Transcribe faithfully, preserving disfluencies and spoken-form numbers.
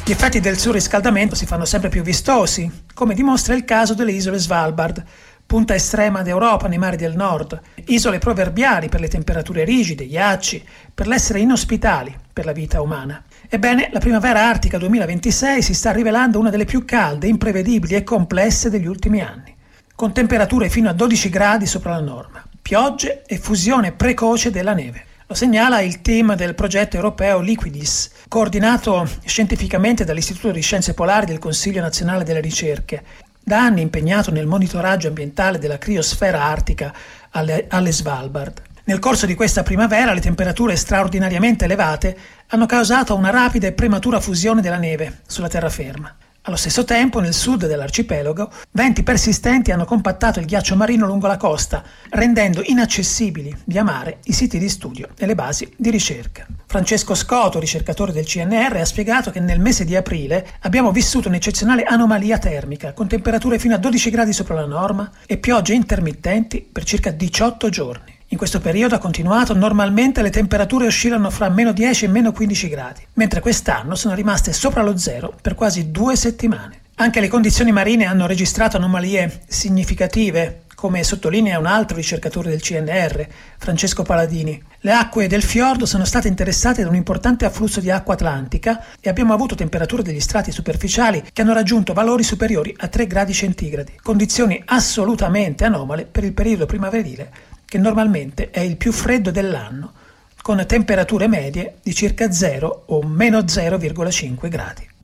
Gli effetti del surriscaldamento si fanno sempre più vistosi, come dimostra il caso delle isole Svalbard, punta estrema d'Europa nei mari del nord, isole proverbiali per le temperature rigide, ghiacci, per l'essere inospitali per la vita umana. Ebbene, la primavera artica duemilaventisei si sta rivelando una delle più calde, imprevedibili e complesse degli ultimi anni, con temperature fino a dodici gradi sopra la norma, piogge e fusione precoce della neve. Lo segnala il team del progetto europeo Liquidis, coordinato scientificamente dall'Istituto di Scienze Polari del Consiglio Nazionale delle Ricerche, da anni impegnato nel monitoraggio ambientale della criosfera artica alle, alle Svalbard. Nel corso di questa primavera le temperature straordinariamente elevate hanno causato una rapida e prematura fusione della neve sulla terraferma. Allo stesso tempo, nel sud dell'arcipelago, venti persistenti hanno compattato il ghiaccio marino lungo la costa, rendendo inaccessibili via mare i siti di studio e le basi di ricerca. Francesco Scoto, ricercatore del C N R, ha spiegato che nel mese di aprile abbiamo vissuto un'eccezionale anomalia termica, con temperature fino a dodici gradi sopra la norma e piogge intermittenti per circa diciotto giorni. In questo periodo, ha continuato, normalmente le temperature oscillano fra meno dieci e meno quindici gradi, mentre quest'anno sono rimaste sopra lo zero per quasi due settimane. Anche le condizioni marine hanno registrato anomalie significative, come sottolinea un altro ricercatore del C N R, Francesco Paladini. Le acque del fiordo sono state interessate da un importante afflusso di acqua atlantica e abbiamo avuto temperature degli strati superficiali che hanno raggiunto valori superiori a tre gradi centigradi, condizioni assolutamente anomale per il periodo primaverile, che normalmente è il più freddo dell'anno, con temperature medie di circa zero o meno zero virgola cinque gradi.